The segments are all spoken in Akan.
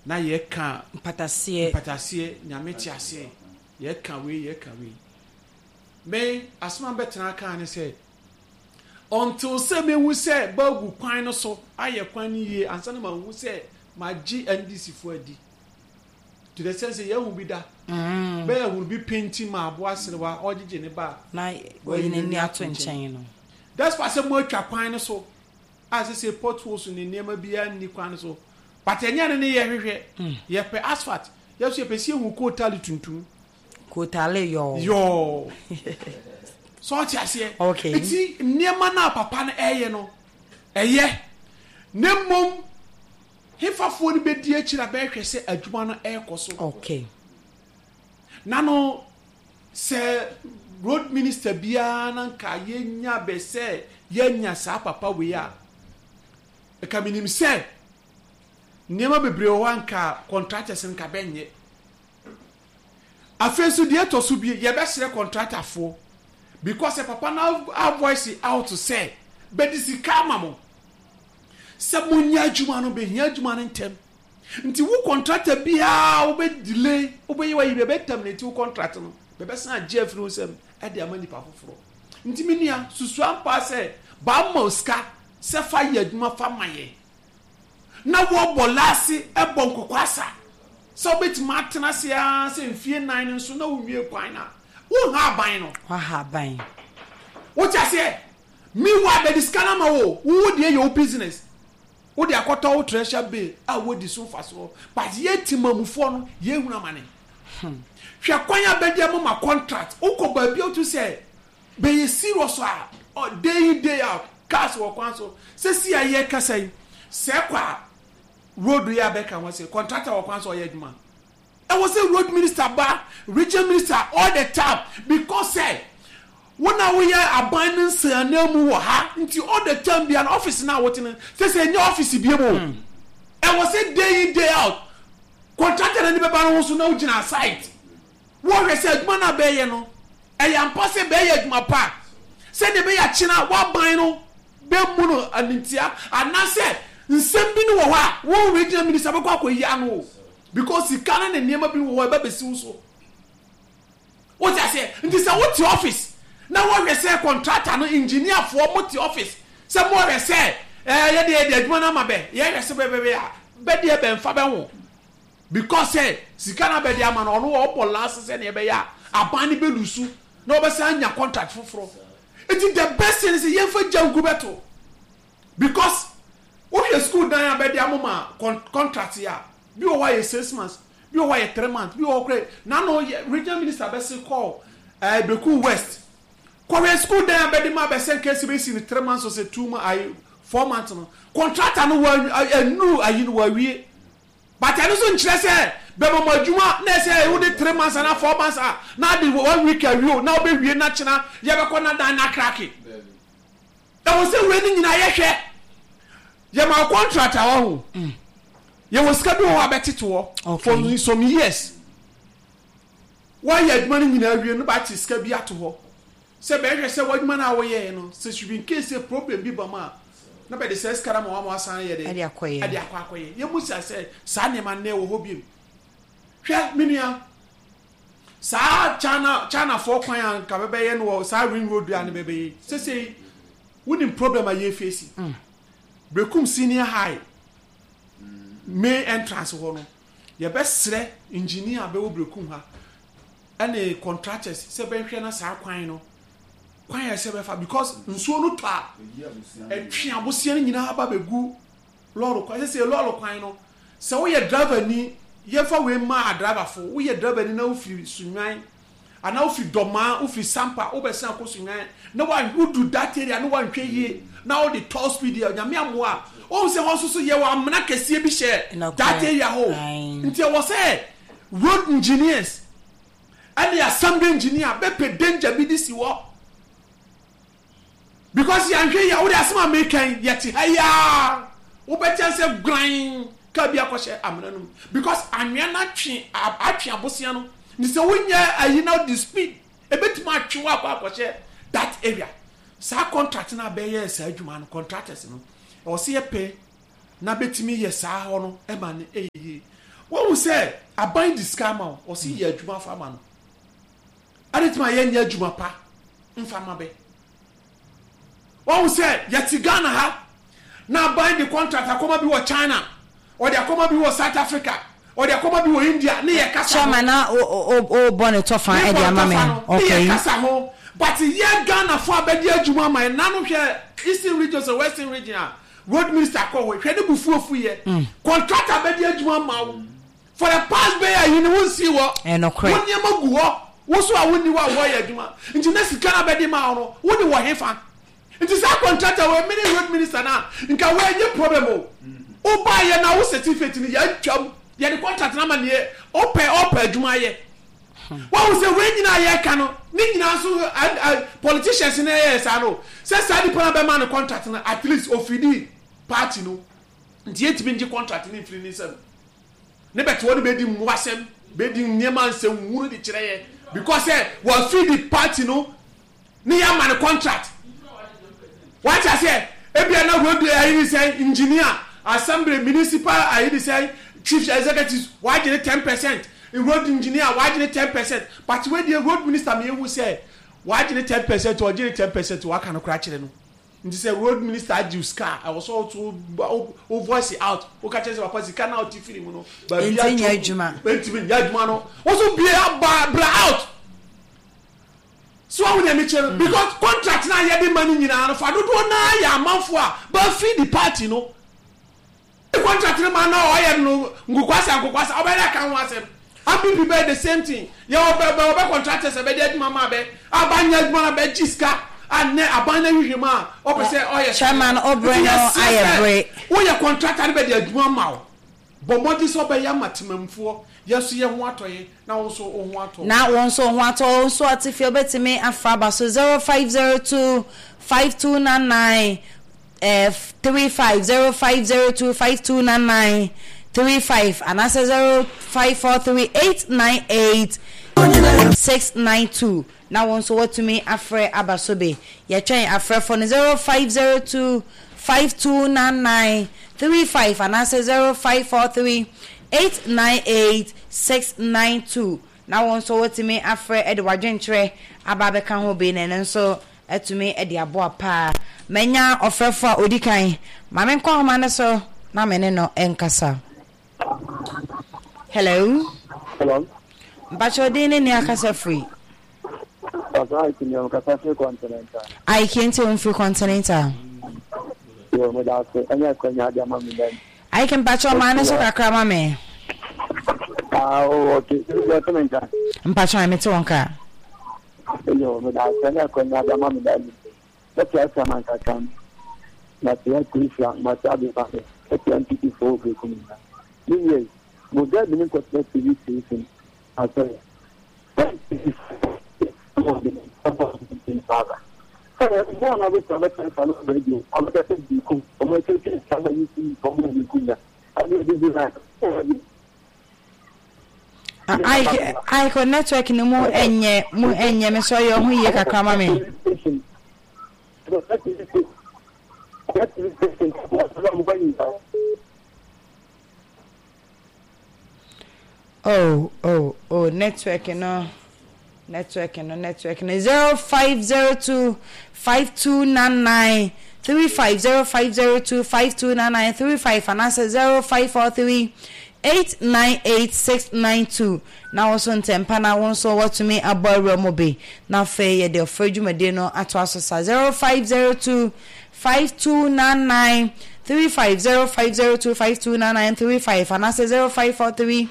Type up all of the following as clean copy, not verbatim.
na ye ka patase nyame ti ase ye ka we me asma betena kan ne say until say me wu say bagu kwan no so aye kwan ni ye ansa na ma wu say ma gi NDC fo adi to the sense ye hu bi da be will be painting ma abo aserewa ogige ne ba na we ni ato nchen no that's why say mo atwa kwan no so as say potholes ni nema bia ni kwan so but enya ne ye hwehwe ye pe asphalt ye so ye pe si hu ko tali tuntum ko tali yo so ti ase okay iti nema na papa na eye no eye nemom hefafo ni bedi akira be hwe se adwuma no ekoso okay nano se road minister bia na nka yenya be se yenya sa papa we a e ka minim se nema bebre o anka contractors nka benye afenso de to so bi ye be sere contractor fo because papa na voice out to say but this kama mo se munya adwuma no be hia adwuma no ntem nti wo contractor bia wo be delay wo be yiwa yibe be terminate wo contract no be be san jeff no sem e de amani pa foforo nti minia susu ampa se ba moska se fa ye adwuma fa maye na wo bolase e bonkokwasa so bit matena se a se mfie 9 nso na wo wie kwan na wo ha ban no ha ban wo cha se mi wa be diskana ma wo de your business wo de akoto wo treasure bay a wo di so fa so but ye timamufo no ye huna mane hwe kwanya be de mo ma contract wo ko ba bi o to say be ye serious a day in day out cars wo kwan so se si aye kasai se kwa road ya be kan wo say contractor wo kwan so ye adwuma I was a road minister ba region minister all the time because say when we are abundance anemu wo ha nti all the time be an office na what in say your office be able I was a day in day out contractor na ni be ba no so na ugina site wo we say adwuma na be ye no e ya mpose be ye adwuma pa say de be ya china wa ban no be mu no anintia anase nsem bi no wo ha wo regional minister be kwa akoyi anu because he can't and never be wo be si so what I say nti say what office na what we say contractor no engineer for what office say more we say ye de adwuma na mabe ye we say be de be mfa be ho because say sika na be de ama no ono wo police say na be ya aban ni be lusu na obe say anya contract foforo it is the best thing is ye fa jangu beto because what your school dan be de amoma contract ya bi o why 6 months bi o why 3 months bi o kre na no regional minister be say call Beku West Korea school there be ma be say case be in 3 months or say 2 months 4 months no contractor no enu ayi no wawie but I no so nkyere say be mama adwuma na say we dey 3 months and 4 months na dey 1 week awie na be wie na kyena ye be ko na dan na crack e was say we ni nyina ye hwe ye ma contractor wo ye was ka bi wo abetete for some years why you adwuma ni nyina awie no ba ti ska bi ato ho se be hwe se wadwuma na wo ye no se should be in case a problem bi ba ma na be de se skara ma wa asan ye de ade akoye ye mu se sa ne ma na wo ho bi hwe minia sa chana for kwan an ka be ye no sa ring road an be be se wouldn't problem a ye face Bekum senior high main entrance ho no ye be sre engineer be wo Bekum ha and contractors se be hwe na sa kwan no kwan ya se be fa because nsuo no ta etwe abosia ni nyina ba begu loro kwan se loro kwan no se wo ye driver ni ye fa we ma driver fo wo ye driver ni na wo fi sunwan ana wo fi doma wo fi sampa wo be san ko sunwan na wa do that area no wa hwe ye na wo the top speed ya nyame amoa o se ho so ye wa amna kese bi she that area ho nti wo say road engineers and the assembly engineer be pe danger bi this wo because ya hwe ya wo dey asema mekan yeti haya wo be chance grind ka bi akoshe amna no because anwa na twe atwe abosia no ni se wonya ayi na the speed e betima atwe wa akoshe that area sa contract na be ye sa adwuma no contractors no o se ye pe na betimi ye sa ho no e ma ne eyi What we say aban di scammer or see ye adwuma fa ma no. Adetima ye nya adwuma pa mfa ma be. What we say yeti Ghana ha na aban the contract akoma bi wo China or the akoma bi wo South Africa or the akoma bi wo India ne ye kasa. Chama na o bonnet tofa e dia mama. Okay. Kasa ho but ye Ghana for abedi adwuma ma na no hwe Eastern region or Western region road minister call we hwe ne bufuofu ye contract abedi adwuma ma for the past bay you no see what no credit won ye magu ho wo so a woni wa wo ye adwuma nti na sika na abedi ma no woni wo hefa nti sa contractor we mini road minister na nka we nye problem o ba ye na wo certificate ni ya twam ye the contract na ma ne ope adwuma ye what we say we nyina ye ka no ni nyina so politicians na ye sa no say sa di plan be man contract na at least ofidi party no nti etimi ngi contract ni free ni sem ne bet woni be di muasem be di nyema nsem wuru di kire ye because we feed the party no ni ya man contract what I say ebia na road ayi say engineer assembly municipal ayi say chief executives why get 10% in road engineer why get 10% but when the road minister me who say why get 10% or get 10% why can okra kire no nti say road minister adu scar I was also voice it out o ka chese papa sika na o ti film no ba bia adwuma enti ya adwuma no also be bra out so I will make sure because contract na ye be money nyina no fa dodo na ya amanfo a ba feed the party no the contract na man na o ye no ngukwasa obere kan ho asem happy people the same thing ye obe contractors e be dey mama be abanya adwuma be jiska and abanya hwehwema o be say o ye chairman obreno ayebre wo ye contractor be dey adwuma ma o bomodi so be ya matemamfo yeso ye ho atoye na wonso ho ato na wonso ho ato so atifi obetimi afaba so 0502 5299 35 0502 5299 35 and I say 0543 692 na wonso watumi afre abasobe ye twen afre for 0502 5299 35 and I say 0543 898-692 na won so wotimi afre Edward Dwentre ababe kan ho be ne nso atumi edi abo pa menya ofrefo odikan ma men kwa ma ne so na mene no enkasa hello bacho dine ni akasa free I can't even free continental I can patch on minus of a crama me. Okay. Patch on me to one car. You know, I can have a mammy. That's why someone can come. But you have to fly my daddy. That's 24 coming. Yes, would that be got to be season? I say, father. One of the radio. I'm going to say, I'm going to say, somebody see from the Kuna. I will do that. I could network no more enye me so yo hu ye kakama me. Oh, network no 0502 5299 35 0502 5299 35 and answer 0543 898-692 na also ntempa na wonso what me aboro mobe na fe ye de ofadwumade no ato asosa 0502 5299 35 0502 5299 35 and answer 0543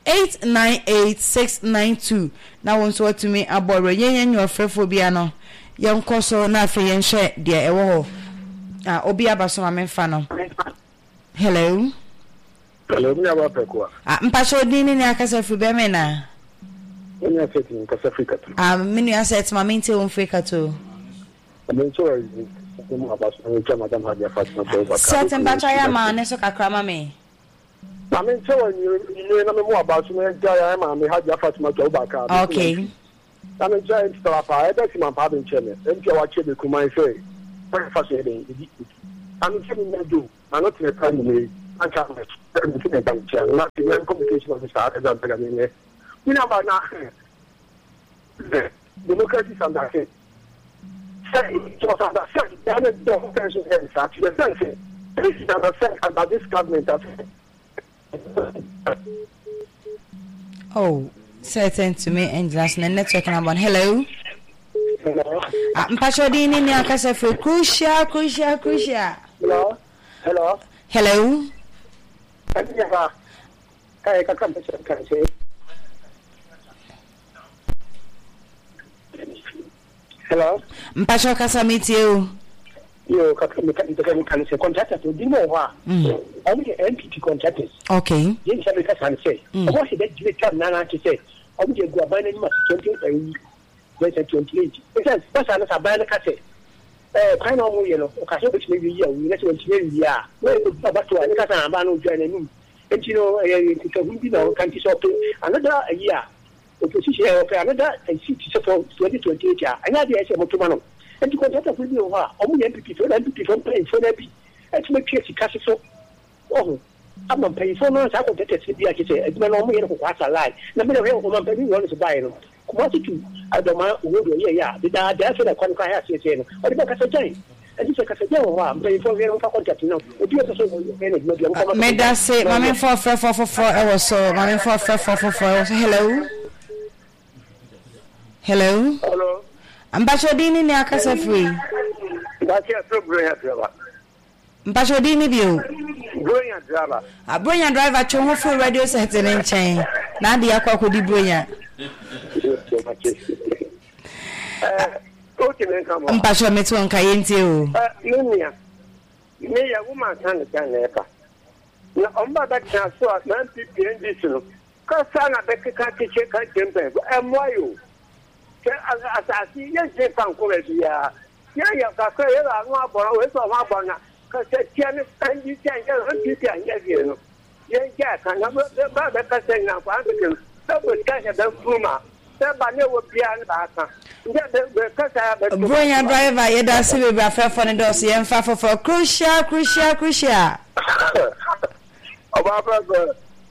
898-692 na wonso what me aboro yenyen your frefobia no yenkoso na fe yenhye de ewo ho obi abaso ma memfa no hello me abapekwa mpacho dini ni akasa fu be me na me asset in Africa to menu asset ma mente on Africa to I'm sure mo abaso ncha madam Hadia Fatima to certain bacha ya ma ne so kakra ma me I'm sure you know mo abaso ncha ya ma me Hadia Fatima to baka okay I'm sure it's stop I bet him pa ben cheme ncha wa chebe kuma say very fashion dey I'm telling you do I'm not in a time way Anka me bank not the communication of the start as I'm telling you know about now democracy and that say it was understand that the person has actually said this is understand about this government oh certain to me and last network number hello mpachodi ni akasa for crucial hello hello mpacho kasa meet you yo can say contractor to dimo wa only NPT contractors okay yin sabe ka san say o he dey give time na to say o dey go ban ni ma 2028 because pass na ban ka say kan no mo ye no o ka so be me yi ya we na so ntime yi a we go ba to ani ka san ban no jo na nim enti no ka hu bi na kan ti so pe another year opposition another seat for 2028 anya dey say mo to no and to contract for you ha omu NPP for NPP from pay for that be et me pie sika so oh am pay for no sa contract se bia ke se e me no omu ye ko kwasa line na me we ko man pay no so buy no kuma tu adoma wo do ye ya da so da kwan kwa ya se no o di ka se jai and this ka se jai ho am pay for we no contract no o di so no me da say mama for e was so mama for hello hello Ambassadini ni akasa free. That's a brilliant driver. Ambassadini bio. Brilliant driver. A brilliant driver chongo full radio set in chain. Na di akwa ko di brilliant. Ambassador metu onka yenti o. Lumia. Me ya woman kan kan nepa. Na omba da kan so na PPND so. Ka sana be ka tiche ka tempe. Emwayo. Asasi ye je kan ko be ya ya ka ko ye la no aboro we so ma abona ka se tiane anji tiane ya ran ti tiane ya ge no ye ja kan na ba ka se na kwa ke so ko ka se da fuma se ba ne wo bia na ba ka nje de ka sa ba brilliant driver ye da se be afefo ne do se ye mfa for crucial oba ba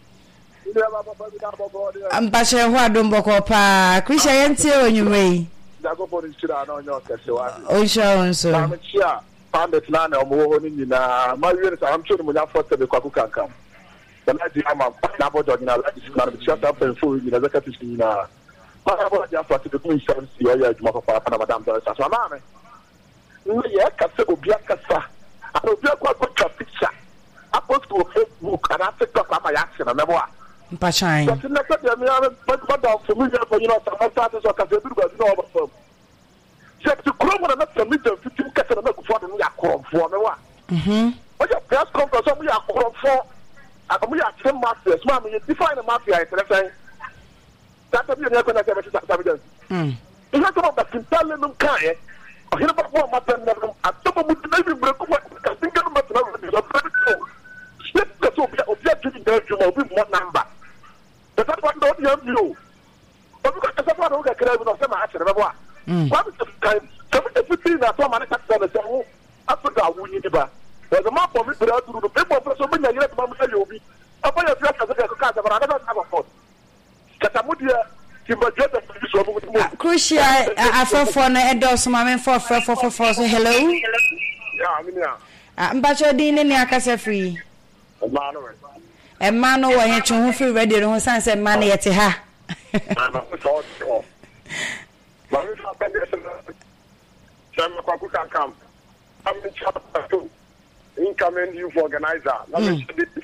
Ambassador ho adomboko pa Krisha yenti onyumei dago bodi chira na onyo kese wa o sha onso na mchia pandit na na omo ho ni na ma wiere sa am churu munya forte be kwaku kankam na di ama na bodo ni na la di na mchia ta pen fu ni na zakati ni na ma bodo ya forte be ku insurance yo ya juma pa na madam do sa so ma me ni ye ka se obi akasa obi akwa ko picture apost to Facebook and TikTok ama ya action na mebo Mpachai. But in the case of the familiar for you know, some status or Casemiro, you know, about check to Chrome and not submit the 15 cats and make for the Yakron for me. What your press conference of Yakron for? And we are 10 masters, mammy, you define a mafia, that's a bit of evidence. You have to know that in Talent Kai, or here about one matter, and some would maybe break up because think of the slip the objective in the more number. That's what don't you. But because that's what I can't even say my answer. What is the time? 15 that one man can say, Africa, we need to there's a map of it to the people for so many years. Mamma, you'll be upon your dress as a car, but I never have a phone. Catamudia, Crucial, I for na endorse mama for so hello. Yeah, Ambassador Dini ni akasa free. Emmanuel wa he tun free radio no san say man yete ha. Incoming youth organizer. And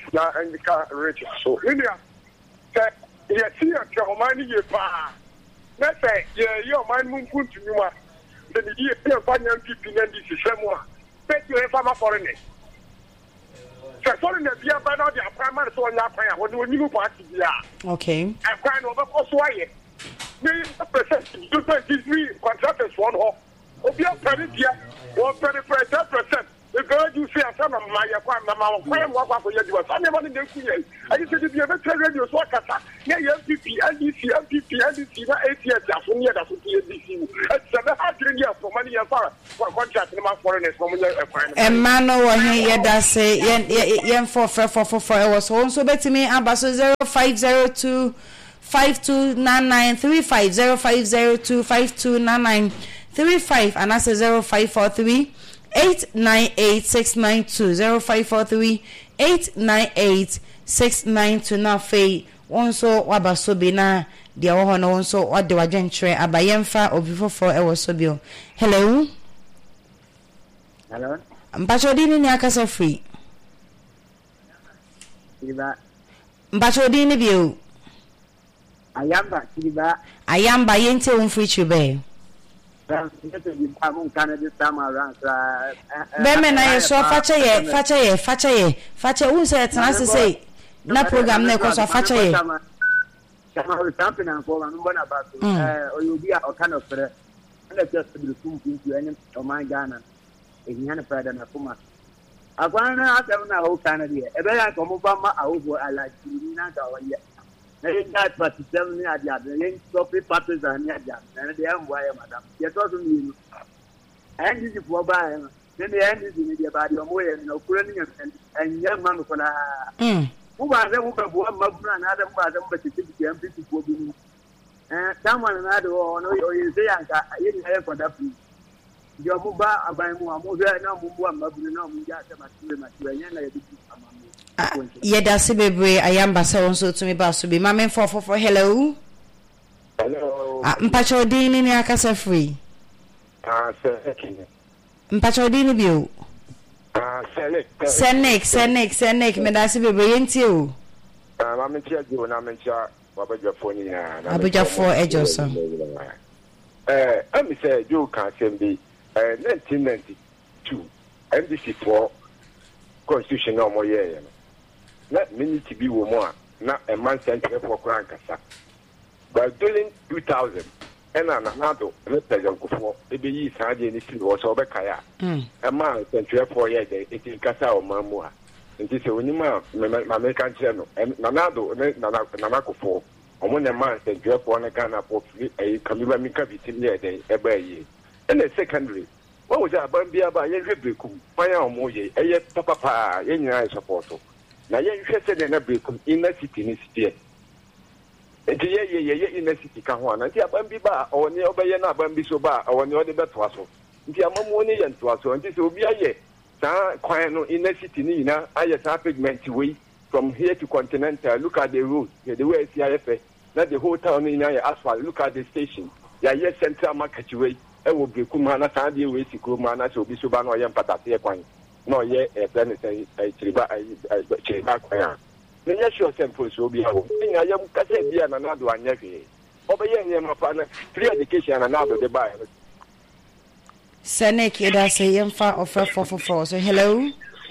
so India you see your money you pa. Let's say your mind moon put to you. Then you pay financial people and this is more. Bet you have a foreigner. Foreigner be about the primary so on your prayer when you party. Okay. I'm crying over also. Percent 23 contractors one hole. Of your penny here, 1% The girl you see, some of my acquaintance, what for you? I never did the queen. I just said, if you ever tell radio, so I yeah, MPP, NDC, ATS, from here, that's what you see. It's 700 years for money and for contract in my foreigners from and man, no, here does say, yen for I was home. So bet me, Ambasso 0502 5299 35 0502 5299 35 and that's a 0543 898 692 0543 898 692 now fay one so wabaso be na dia wo no so ode wagentre abayemfa obifofo e wo so bio. Hello mpachodi ni akasa free mpachodi ni bio ayamba yente un free chube Beme na ye so fache un se tana se na program na ko so fache ye something and for no bona ba oyobi a kind of and just the school to any of my Ghana in Yana Prada na kuma akwana ata na ho kana die e be ya ko mo ba ma awo ala na ga wa ye na that 47 ni adia yen stop papers and adia na dey am wa madam ye to so ni and this for ba na dey end this ni dey ba dey mo ye no kura ni en ya ma no na mo ba se mo ba bo ma buna na da mo ba se mo ba ti ti MPP ko bi ni someone na do no o say anka ye ni e for that free yo mo ba aban mu amohwe na mo bo ma buna na mo ja se ma ti enya na ye bi Yeda Sibebre, Ayamba so to me basu be Mamma for hello. Hello. Mpachodini ni akasa free. Mpachodini bio. Senek, medasi bebe yenti o. Mamma tia go na mencha wabaja phone na. Abuja 4 ejoso. I'm say you can send me 1992 NDC for constitution no more year. Na minute bi wo mo a na a man center for Krankasa. But during 2000 and another represent for e be yi saje ni si wo so be kaya. A man center for year dey it in kasa o mamua. Nti se onima American channel nanado na ko for omo na man center for na Ghana for e kamiba mi ka bitim ye dey e ba yi. And the secondary what was that bambia ba ye hwebekum fanya omo ye eye papa ye nyina support. Na ye hwese na brekum inner city ni city. Enti ye inner city ka ho na nti abambi ba oni obeye na abambi so ba oni ode beto aso. Nti amamu oni ye nto aso nti se obi aye sa kwan no inner city ni na aye sa pigment way from here to Continental. Look at the road, the way CIF. Na the whole town in aye asphalt. Look at the station. Ya ye central market way. E wo brekum na sa de way sikro ma na se obi so ba na oye mpatase e kwan. No ye plan say chiriba kwaya me nya sure simple so bi hawo nya yam kase bia na do anya hwe obeye nya mafa na free education na do de buy Senek ida say yemfa offer for so hello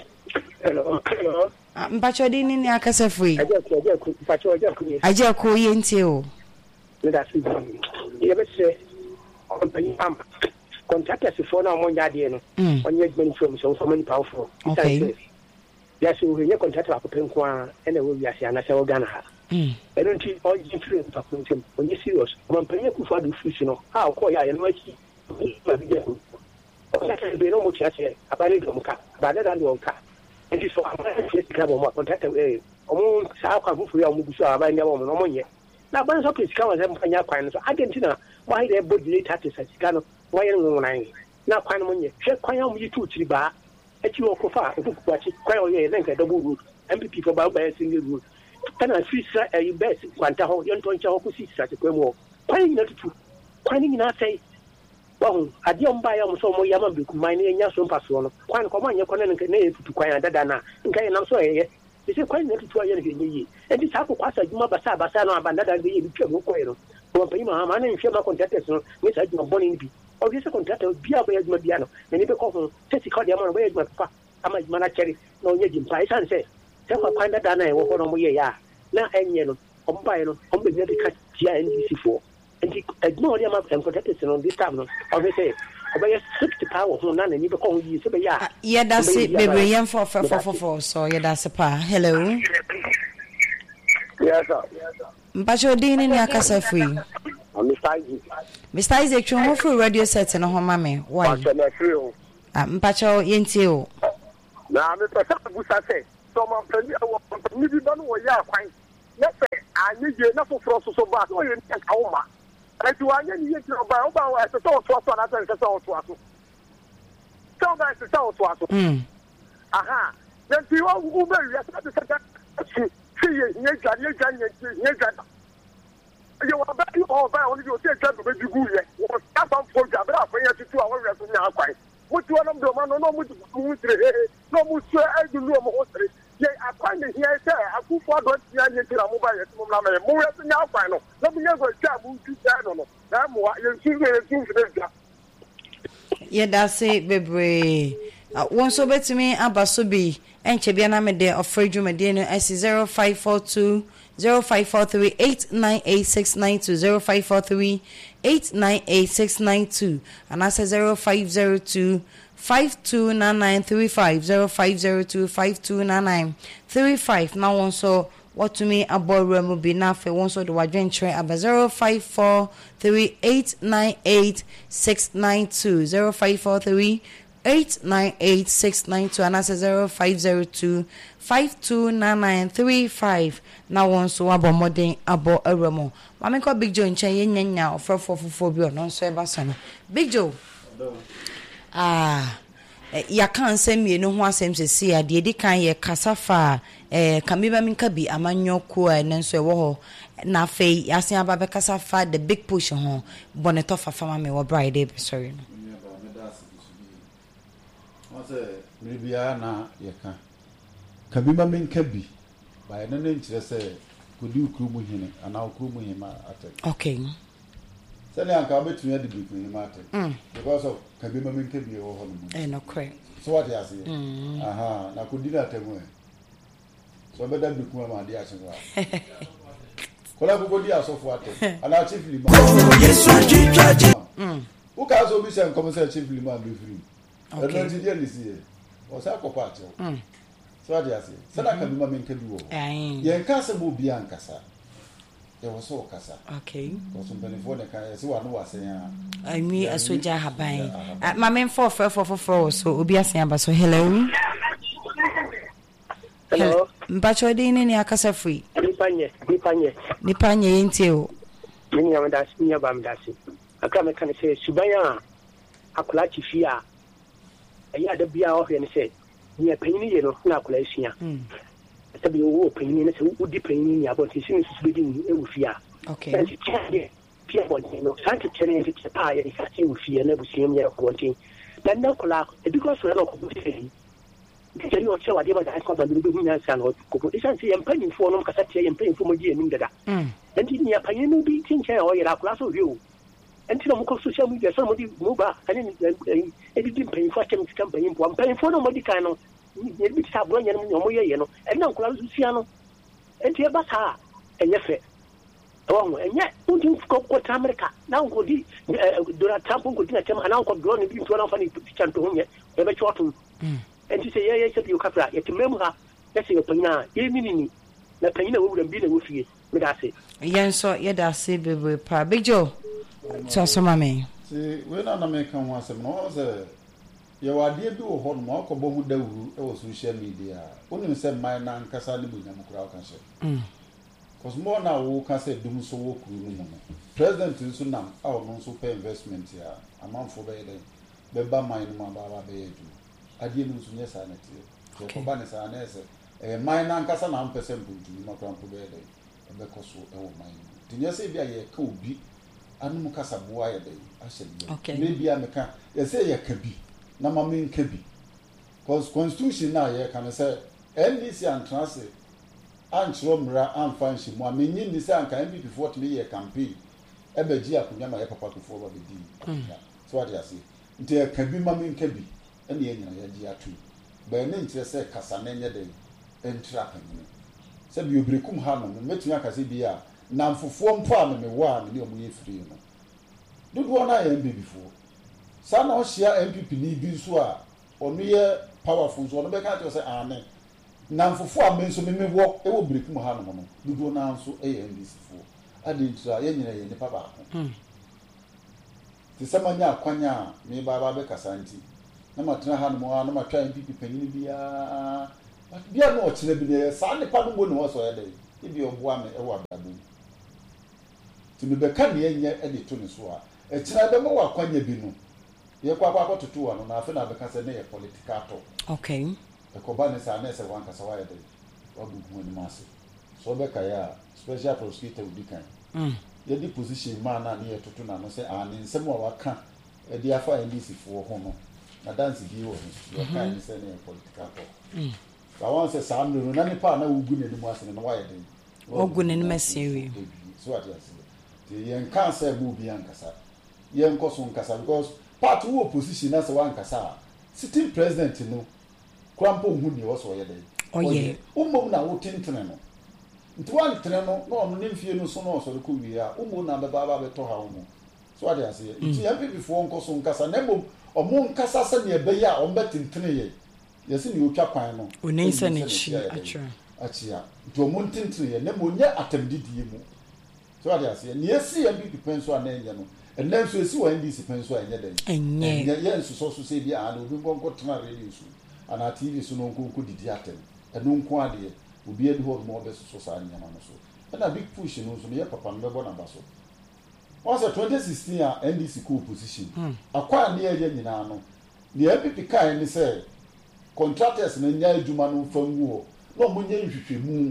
mpacho di ni akase free aje ko yenti o me da si ye be se company am contractors for now mo nya de no onye gbani from so many powerful okay yes we nye contractor akopem kwa ene we wiase ana se Ghana ha eno nti onye free pakuntim onye serious company ku fa do fish no ha ko ya no achi ma bi de ko o be no mo tiase abale do mka abale da do mka nti so abale se ka bo mo contractor omo sa kwa fufu ya mo gusu abale nya mo no mo nye na ban so please ka wa se mpanya kwan so Argentina why they body taxes sika no why no nine na kwan mo nye hwe kwan am yi tu chiri ba achi wo ko fa ko kwachi kwan o ye lenka double road MPP for ba single road kana fisa e best kwanta ho yon to ncha ho ku sisa te kwemo kwan ni tutu kwan ni na sai wa ade on ba ya mo so mo ya ma be ku man ni nya so mpaso no kwan ko ma nya kwan ne na tutu kwan dada na nka ye nam so ye ise kwan ni tutu aye ne ye e di sa ko kwasa juma basa no abanda da ye bi twa ko no ko pa ima ma na nhwe ma contractors no ni sa juma boni ni bi o bi se contractor bia ba ya juma bia no ni be ko ho teti ka dia ma ba ya juma pa ama juma na cheri no nye jimpa isa nse se kwa kwan dada na e wo ko no mo ye ya na enye no omba ye no ombe ni ka tia NDC for enti no dia ma contractors no this time no o be say obeye 60 power ho na ni be ko yi se be ya ye da se bebre yem for so ye da se pa hello Yes, sir. mpacho din ni akasa free Mr. Isaac chon ho free radio set no ho mame why mpacho yentie o na me pesa busa se so ma pani awo ni bi ba no wo ya kwan na fe anye je na foforo so ba so ye nka wo ma ati anye ni ye tro ba wa se so na se so so ba se so aha na ti wo u be ya se se ye nye gwa ye wa ba ni o ba oni o se gwa be jugu ye wo ta fa fo gwa bra fa ye tutu a wo re so nya akwan mutu ono do ma no mutu mutre no mutu edu no mo hotre ye akwan ni here say akufo do tia nye tira mo ba ye mo na me mo re so nya akwan no no bu nye go twa mu tu sa no na mo ye nsu fide ye da se bebre won so betimi abaso bi enche bia na me de ofreju me de no s 0542 0543898692 0543898692 and I say 0502 529935 0502 529935 now also what to me about remu be na fe won so the wadwen tre aba 0543898692 0543898692 and I say 0502 529935 now one so abo modern abo eremo mama ko Big Joe nchen ye nyanya ofrofofofo bi ono so eba so Big Joe ya kan se mienu ho asem se si ade di kan ye kasafa kamiba minka bi amanyoko nenso ewo ho na fe yasen aba be kasafa the big push ho boneto fafa mama wo bride be sorry no wase mribia na ye kan kabima minka bi ba na nkyere se kodi ukuru mu hene ana ukuru mu hema ate okay sele anka betumi ade bi kuru hema ate because of kabima minka bi wo ho no no correct so what you say aha na kodi na temu so be da bi kuma ma dia chenwa kola ko kodi asofo ate ana chief lima yesu jijaji uka so bi se nkomo se chief lima be free okay no dia ni sie o sa ko pa che so what you say sada kabima minka bi wo ye nka se bo bia nkasa ye wo so kasa okay ko so benefo ne kan ye se wa no wase ya ami asoja haban ma men for so obi asen aba so hello mpacho de ni akasa free nipanye yente o ni ya mda si ya ba mda si aka me kan se subanya akula chifia ayi da bia o he ne se ni panyin ye no na akula sia tabi wo panyin ne se udi panyin ni abon ti sin su bi ni e wo fia okay pia bon no santi chene ti pa ya ka ti wo fia na bu sim ya ko tin dan na kula because we no ko bu ti kiri o chewa deba da ko ba du du nya san o ko isan si empanyin fo no kasa tie empanyin fo mo ji enim dada enti ni empanyin no bi tin che o yera kula so rio enti no mo ko social media so mo di mo ba ani ni e di empanyin fo akem empanyin fo empanyin fo no mo di kan no ni bi ta bro nya no mo ye no e na kula so sia no enti e ba sa enye fe o enye unti ko ta America na ko di Donald Trump ko di na tema na ko drone bi to na fa ni chanto ho nye e be chotu and you say, yeah, you capra, yet remember, that's your pina, ye meaning, the pina would be the woofy, but I say, yes, so yet I say, baby, pa, Big Joe, so some mammy. See, when an American was a nose, your idea do a hot mark of who there was social media, only said my nan Casali with them crowd can say. Because more now who can say, doom so work, President in Sunam, our non super investment here, a month for baby, Beba mine, Mamba, baby. Adi no so nyesa na tie so ko ba ne sa na ese man na nkasa na ampese mpuntu ma krampo be de be ko so e wo man ti nyesa bia ye ka obi anu kasa boa ye de ahye bi me bia me ka ye se ye ka bi na ma me nka bi cause constitution na ye ka no se NDC and transit anchro mra amfanshi mo amenyi ni se anka MPP for to ye campaign e be gi akunya ma ye papa to for ba be di so what you say nti ka bi ma me nka bi and the engine ya ji atu ba ne nkyere se kasa na enye den entra panyin se bi obrekum ha no metu aka se bi a na mfofo mpo a me wa me omu ye free no dodo na ya mbe before sana o hia MPP ni bi so a onu ye powerful so onu be ka to say ane na mfofo a menso me wo e wo break mu ha no no dudu na nso e NDC fo ade ntura ye nyina ye ne papa ho ti samanya akwanya me baba be kasanti na matena ha no mo na matwa MPP panyin bia bia no o kire bi ne sa ne pa no mo ne wo so ye dey e bi oboa me e wo abadu ti me be ka ne ye e de to ne so a e kire be mo wa akwanya bi no ye kwa totu wa no na afi na be ka se ne ye political talk okay ekoba ne sa na se wan kasa wa ye dey wa bugu ni mase so be ka ya special prosecutor udikan ye di position ma na ne ye totu na no se ani nsem wa waka e di afa NDC fo ho no na dance bi wo ho ye kan se ne political talk ba wan se sa no na ni pa na ugu ne mu ase ne wa ye dey ogu ne mesiri so what you say the yen kan say bu bi ankasa yen ko so ankasa because part who opposition na se wa ankasa sitting president no krampo hu ni wo so ye dey oye umom na wo tentene no nti wan tene no na ono ne mfie no so no so ko wi a umom na be baba be to ha wo so what you say nti MPP before nko so ankasa na mom omo ankasa se ne be ya o be tentene ye yesi ni otwa kwan no oni se ne chi atra achia nti omo tentene ye na mo nya atamdidie mu so what you say ni esi MPP penso ana enye no and so esi wa NDC penso enye den enye ye nso so se bi a na obi nko tena radio so ana TV so no nko didi atem eno nko ade obi edi ho mo be so sa anya no so na big push no so ye papa no be bo na ba so was 2016 a NDC co position akwa ne ye nyina no ne MPP kai ni say contractors na nya adwuma no fangu no mo nya nhwehwemu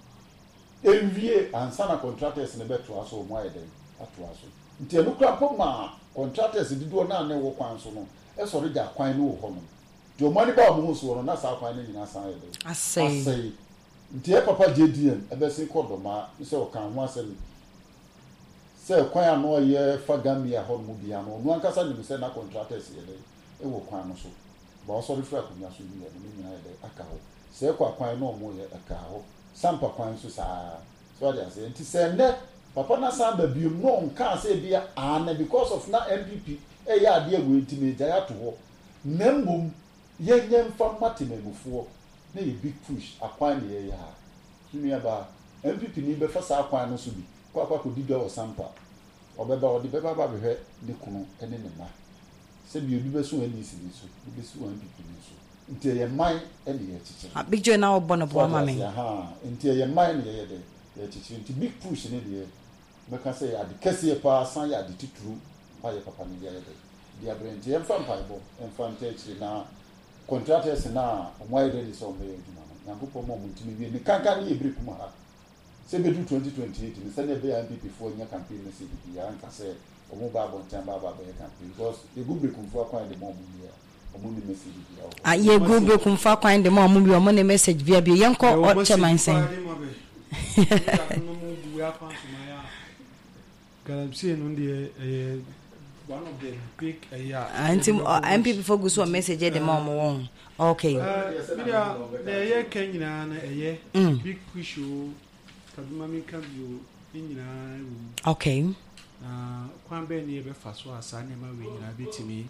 enwie ansa na contractors ne beto aso mo ayede ato aso nti eno kra poma contractors dido na ne wo kwan so no e so re ja kwan no wo ho no de o mani ba mo so no na sa kwan ne nyina san ayede asai nti e papa JDM e be se kodoma se o kan ho asem se kwan ano ye fagamia ho mu bia no no ankasa ni se na contractors yede e wo kwan no so ba o so re fra kunya so ni nyina yede aka ho se kwa kwan no mo ye aka ho sampa kwan so saa so dia say nti say ne papa na samba biom no nka say bia ana because of na MPP e ya ade agu ntime ja to ho nembom ye nyemfa matememufuo na ye big push akwan ne ye ya nua ba MPP ni be fa saa akwan no so bi kwa ko diga o sampa obeba odi beba ba behwe ne kunu ene ne ma se bi obi be so NDC ni so bi so MPP ni so nti ye man ene ye chiche big joy na obo no bo mama aha nti ye man ye de ye chiche nti big push ne de meka say ade kese pa san ya de tituru pa ye papa ni ye de dia brenti em fam pa bo em fam techi na contractors na mo ye de so me eduma na gopo mo ntimi wie ni kankan ye break mu ha se be du 2028 ni se ne be MPP for nya campaign na se bi ya nka se o mo ba bon tan ba be campaign because e go break mu for kwan de mo mo ye omo ni message bia ye go break mu fa kwan de mo mo bi omo ni message bia yenko o chairman sen galamsey no de one of the big MPP focus on message de mo mo won okay media the Kenya na big push o kaduma mi kan yo nyina okay na kwan be ne be fa so asa ne ma we nyina betimi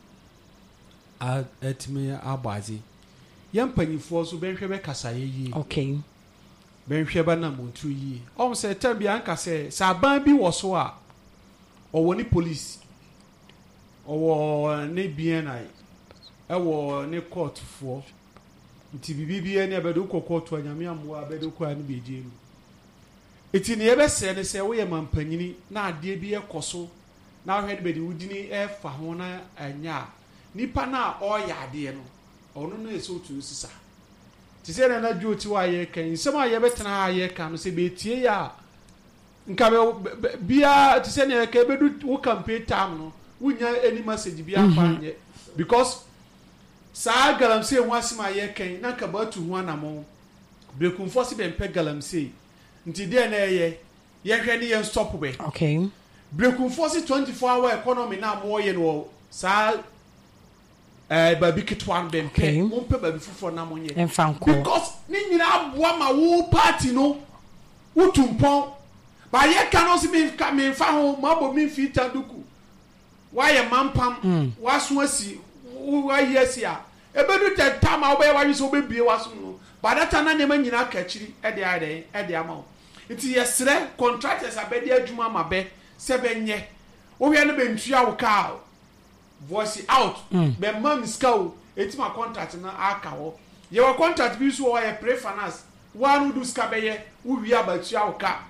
atimi abazi yampanyifo so benhwe be kasa yi okay benhwe ba na montu yi o se tambi anka se saban bi wo so a owo ni police owo ne BNI ewo ne court fo nti bibibia ne abedo court anyame amwo abedo kwa ne beje mu eti ne ebe se ne se wo ye mampanyini na ade bi ekoso na ahwede be de wudini e fa ho na anya nipa na o ya ade no ono no eso tu sisa ti se na dwoti wa ye kan nsema ye betena ha ye kan no se betie ya nka be bia ti se ne ka bedu wo campaign time no wunya any message bia fanye because sa galamsey ho asima ye kan na ka ba tu ho anamo brekum force be mpe galamsey nti de na ye hwe ne ye stop be okay brekum force 24 hour economy na mo ye no sa baby kitwan be mpe mo mpe baby fufo na mo ye because ni nyina aboa ma wo party no utumpon ba ye kan o si me fa ho ma bo mi fi tanduku why a mampam was wasi why yes ya ebedu te time a obey why so be wasu no but that time na man nyina kachiri e de ama nti yesre contractors abedi adwuma mabe se benye wo hwe no be ntua wo ka voice out be man ska etima contract na aka wo ye wa contract bi so wo ye pre-finance one do ska be ye wo wi abatua wo ka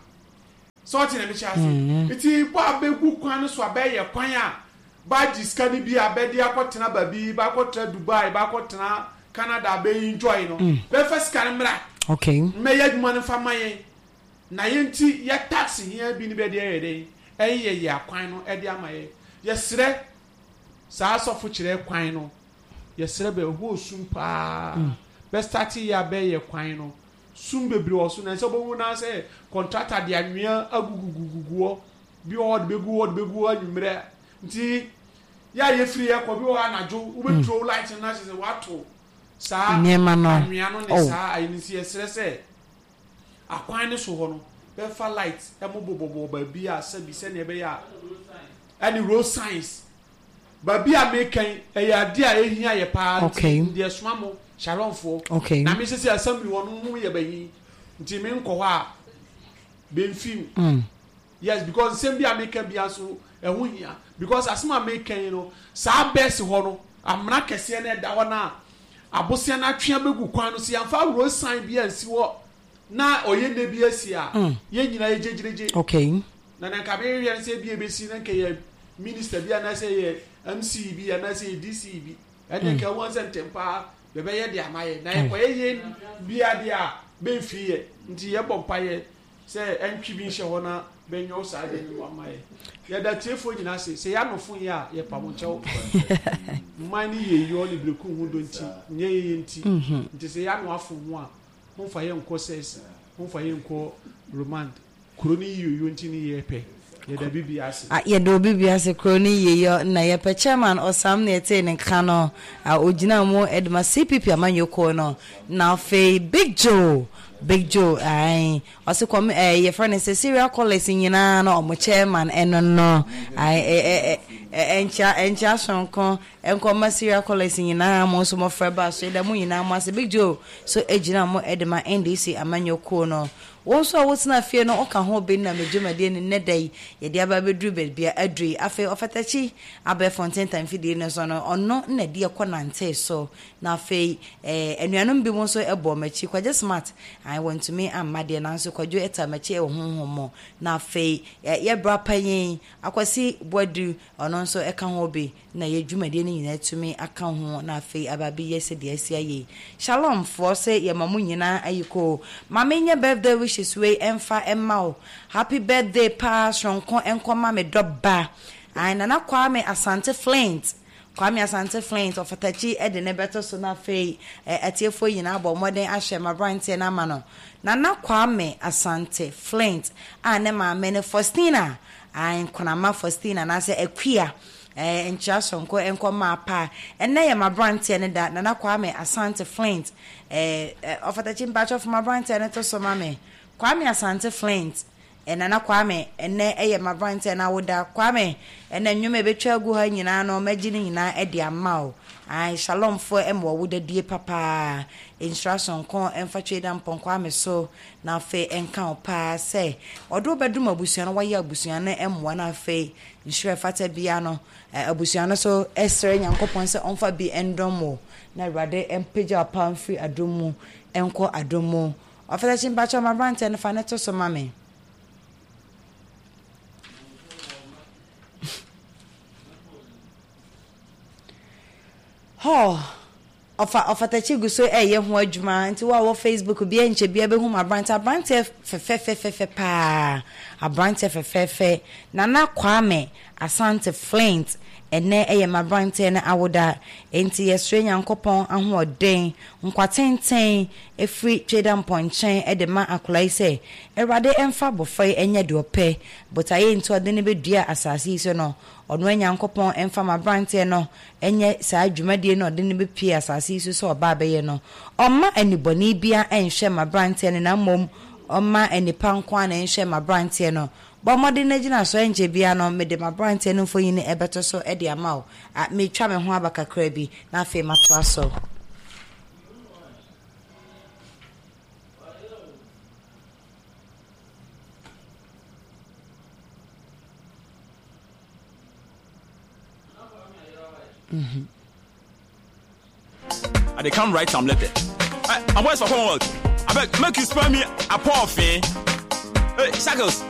so tina me chase iti bo abegu kwan so abaye kwan a ba diska ni bi abedi akotena babi ba akotena Dubai ba akotena Canada be enjoy no be first kan mra okay me yaduma no fama ye na yenti ye tax here bi ni be de eye ye akwan no e de amaye ye sere sa asofo kire kwan no ye sere be ho sum pa be start ya be ye kwan no sum bebre wo so na se bo na se contractor de anwea aguguguguo bi o de begu anwumre nti ya ye free e ko bi o anajo wo be throw light na se wato sa nyema no anwea no ne sa ayinisi ye sere se akwan ne so ho no be fa light e mo bobobo ba bi a se bi se ne be ya any road signs ba bi a mekan e ya de a ehia ye pa de somamo Shalom for okay na me se assembly wonu mu ye bayi nti me nko ho a benfim yes because same bi American bi aso ehu hia because asema American you know sa best ho no amna kese na da ho na abose na twia begu kwan no si amfa road sign bi ansi wo na oye ne bi asi a ye nyina ye jejereje okay na ka be wi se bi ebesi na ke ye minister bi na se ye MC bi na se DC bi ene ka won se tempa bebe ye de amaye na ye koye bia dia be fiye nti ye bompaye se entwi bi hye ho na be nyo sa de ni amaye ye da tiefo nyina se ya nofo ye a ye pamonchew mani ye yo ni breku hu do nti nye ye nti nti se ya no afo ho a ho fa ye nko ses ho fa ye nko romand kroni yo nti ni ye pe ye da bibi ase ye do bibi ase kroni ye yo na ye pe chairman osam na ete ne kano ogina mo edma CPP amanyoko no na fe Big Joe ai ose kom ye friend say serial callers nyina na omo chairman eno no ai encha sonko enko serial callers nyina mo so mo freba so da mo nyina mo ase Big Joe so ejina mo edma NDC amanyoko no wonso wotsina fie no oka ho be na medwumade ne nedai ye dia ba bedru bia adri afi ofatachi abe Fontaine time fidie ne so no ono na dia konante so na afi enuanom bi mo so ebo machi kwaje smart I want to me amade na so kwadwo eta machi e honhomo na afi ye bra panyin akwasi bodu ono so eka ho be na ye dwumade ne nyina tumi aka ho na afi ababi yese de asia ye shalom for say ye mamu nyina ayiko mamenye birthday wishes way emfa emma happy birthday pa shonko enkoma me dobba ai nana Kwame Asante Flint ofatachi ede ne beto so na fei atiefo yina abo moden ahye ma brand na ama no nana Kwame Asante Flint ane ma mene Faustina ai konama Faustina na se ekwia encha sonko enkoma pa enne ye ma brand ne da nana Kwame Asante Flint ofatachi batch of ma brand ne to so mame Kwame Asante Flint enana Kwame enne eye ma brand na woda Kwame enne nwume betwa agu ha nyina no magini nyina ede amao ai shalom for emwo woda die papa instruction kon emfa tweda mpon Kwame so na fe enka pa se odo bedum abusuan no waye abusuan na emwo na fe nsure fata bia no abusuan so esre nyankopon se onfa bi endomo na rade empeja pa mfri adomu enko adomu ofela bacho ma brand and faneto so mame ho ofatachi guso ye ho adwuma nti wa wo Facebook bia nche bia be hu ma brand fe pa abrante fe nana Kwame Asante Flint ene eye ma brand na awoda enti yesre nyankopon ahoden nkwatenten efri tweda mponchen edema akolai se erade emfa bofai enya de ope but aye nti ode ne bedua asase so no ono nyankopon emfa ma brand no enye saa adwumade no ode ne bepie asase so oba beye no omma aniboni bia enhwe ma brand na mom omma enipa nkwa na enhwe ma brand no Bomodi Najina so enje bia no me de my brand enu for yin ebeto so e de ama o me twa me ho abakakra bi na afi mato aso. I they come write some letter. I'm waiting for homework. I beg make you spell me a poor thing. Hey, Shackles.